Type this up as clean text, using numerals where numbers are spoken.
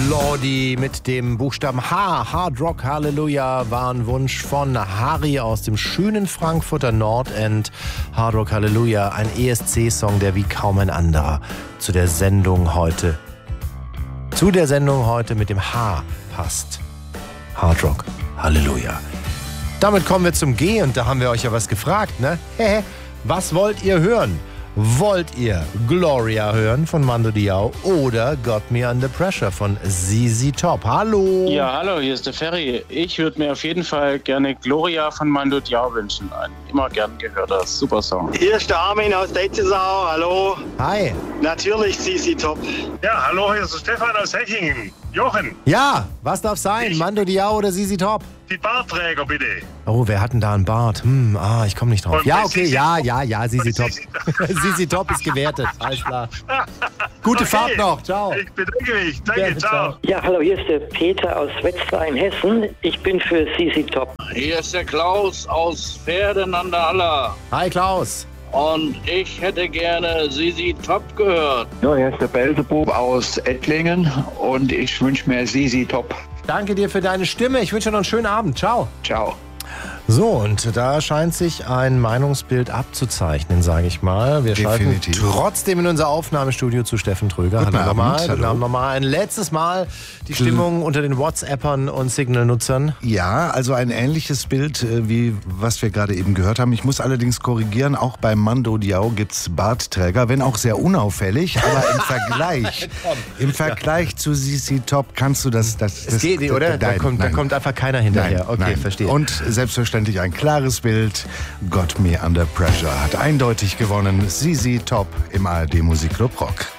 Lordi mit dem Buchstaben H. Hard Rock Hallelujah war ein Wunsch von Harry aus dem schönen Frankfurter Nordend. Hard Rock Hallelujah, ein ESC-Song, der wie kaum ein anderer zu der Sendung heute mit dem H passt. Hard Rock Hallelujah. Damit kommen wir zum G und da haben wir euch ja was gefragt, ne? Was wollt ihr hören? Wollt ihr Gloria hören von Mando Diao oder Got Me Under Pressure von ZZ Top? Hallo! Ja, hallo, hier ist der Ferry. Ich würde mir auf jeden Fall gerne Gloria von Mando Diao wünschen. Ein immer gern gehörter Super-Song. Hier ist der Armin aus Deizesau. Hallo. Hi. Natürlich ZZ Top. Ja, hallo, hier ist der Stefan aus Hechingen. Jochen. Ja, was darf sein? Mando Diao oder ZZ Top? Die Bartträger, bitte. Oh, wer hat denn da einen Bart? Ich komme nicht drauf. Ja, okay, ja, ZZ Top. ZZ Top ist gewertet, alles klar. Gute Fahrt noch, ciao. Ich bedanke mich, danke, ciao. Ja, hallo, hier ist der Peter aus Wetzlar in Hessen. Ich bin für ZZ Top. Hier ist der Klaus aus Pferden an der Aller. Hi Klaus. Und ich hätte gerne ZZ Top gehört. Ja, hier ist der Belzebub aus Ettlingen und ich wünsche mir ZZ Top. Danke dir für deine Stimme. Ich wünsche dir noch einen schönen Abend. Ciao. Ciao. So, und da scheint sich ein Meinungsbild abzuzeichnen, sage ich mal. Wir schalten trotzdem in unser Aufnahmestudio zu Steffen Tröger. Guten Abend. Hallo nochmal. Ein letztes Mal die Stimmung unter den WhatsAppern und Signal-Nutzern. Ja, also ein ähnliches Bild, wie was wir gerade eben gehört haben. Ich muss allerdings korrigieren, auch bei Mando Diao gibt es Bartträger, wenn auch sehr unauffällig, aber im Vergleich zu ZZ Top kannst du das geht nicht, oder? Da kommt einfach keiner hinterher. Nein, okay, verstehe. Und selbstverständlich ein klares Bild. Got Me Under Pressure hat eindeutig gewonnen. ZZ Top im ARD Musikclub Rock.